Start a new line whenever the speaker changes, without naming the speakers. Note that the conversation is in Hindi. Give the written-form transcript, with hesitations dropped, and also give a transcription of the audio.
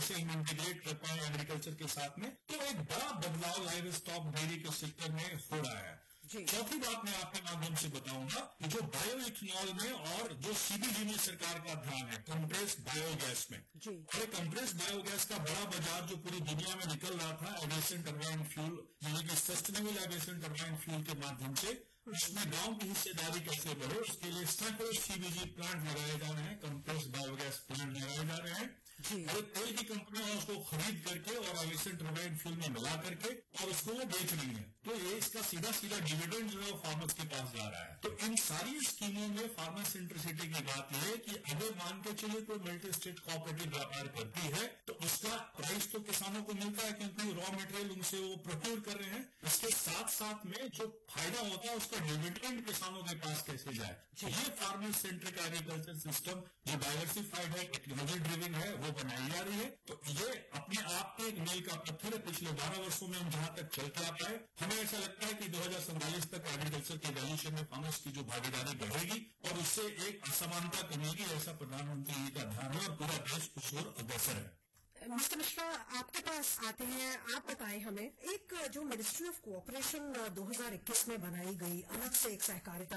कैसे हम इंटीग्रेट कर पाए एग्रीकल्चर के साथ में। तो एक बड़ा बदलाव लाइव स्टॉक डेयरी के सेक्टर में हो रहा है। चौथी बात मैं आपके माध्यम से बताऊंगा कि जो बायो इथेनॉल में और जो सीबीडी में सरकार का ध्यान है कंप्रेस बायोगैस में, और कंप्रेस बायोगैस का बड़ा बाजार जो पूरी दुनिया में निकल रहा था एविएशन टरबाइन फ्यूल यानी कि सस्टेनेबल एविएशन टरबाइन फ्यूल के माध्यम से, उसमें गांव की हिस्सेदारी कैसे बढ़े उसके लिए सैकड़ों सीबीजी प्लांट लगाए जा रहे हैं, कंप्रेस बायोगैस प्लांट लगाए जा रहे हैं। और तेल की कंपनियां उसको खरीद करके और एविएशन टरबाइन फ्यूल में मिला करके और उसको वो बेच रही है। तो ये इसका सीधा सीधा डिविडेंड जो है फार्मर्स के पास जा रहा है। तो इन सारी स्कीमों में फार्मर सेंट्रिसिटी की बात यह है कि अगर मान के चलिए कोई मल्टी स्टेट कोऑपरेटिव व्यापार करती है तो उसका प्राइस तो किसानों को मिलता है क्योंकि रॉ मटेरियल उनसे वो प्रोक्योर कर रहे हैं। इसके साथ साथ में जो फायदा होता है उसका डिविडेंड किसानों के पास कैसे जाए, ये फार्मर सेंट्रिक एग्रीकल्चर सिस्टम जो डाइवर्सिफाइड है, टेक्नोलॉजी ड्रिविंग है, वो बनाई जा रही है। तो ये अपने आप में एक मील का पत्थर है। पिछले 12 वर्षों में हम जहां तक चल के आता है, हमें ऐसा लगता है कि 2047 तक एग्रीकल्चर के वैल्यूएशन में फार्मर्स की जो भागीदारी बढ़ेगी और उससे एक असमानता कमेगी, ऐसा प्रधानमंत्री जी का ध्यान है और पूरा देश उस ओर अग्रसर है।
मिस्टर मिश्रा, आपके पास आते हैं, आप बताएं हमें, एक जो मिनिस्ट्री ऑफ कोऑपरेशन 2021 में बनाई गई अलग से एक सहकारिता